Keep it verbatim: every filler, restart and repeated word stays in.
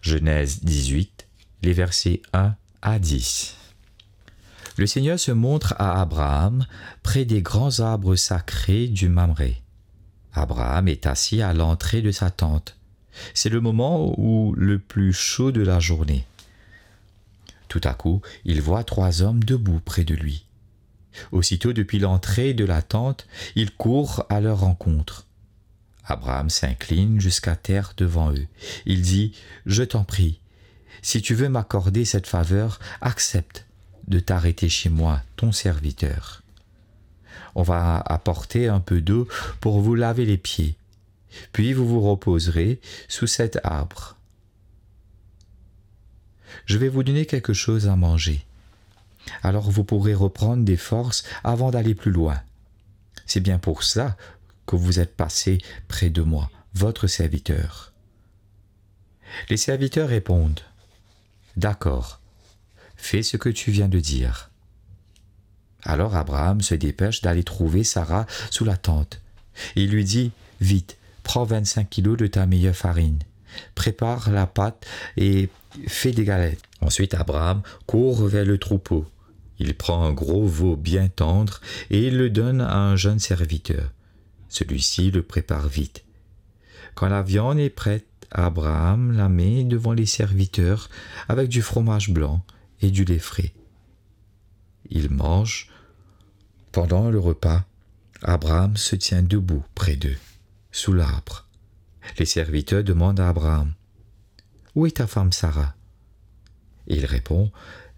Genèse dix-huit, les versets un à dix. Le Seigneur se montre à Abraham près des grands arbres sacrés du Mamré. Abraham est assis à l'entrée de sa tente. C'est le moment où le plus chaud de la journée. Tout à coup, il voit trois hommes debout près de lui. Aussitôt, depuis l'entrée de la tente, il court à leur rencontre. Abraham s'incline jusqu'à terre devant eux. Il dit « Je t'en prie, si tu veux m'accorder cette faveur, accepte de t'arrêter chez moi, ton serviteur. On va apporter un peu d'eau pour vous laver les pieds, puis vous vous reposerez sous cet arbre. Je vais vous donner quelque chose à manger. Alors vous pourrez reprendre des forces avant d'aller plus loin. C'est bien pour cela que vous êtes passé près de moi, votre serviteur. » Les serviteurs répondent « D'accord, fais ce que tu viens de dire. » Alors Abraham se dépêche d'aller trouver Sarah sous la tente. Il lui dit « Vite, prends vingt-cinq kilos de ta meilleure farine, prépare la pâte et fais des galettes. » Ensuite Abraham court vers le troupeau. Il prend un gros veau bien tendre et il le donne à un jeune serviteur. Celui-ci le prépare vite. Quand la viande est prête, Abraham la met devant les serviteurs avec du fromage blanc et du lait frais. Ils mangent. Pendant le repas, Abraham se tient debout près d'eux, sous l'arbre. Les serviteurs demandent à Abraham « Où est ta femme Sarah ?» Et il répond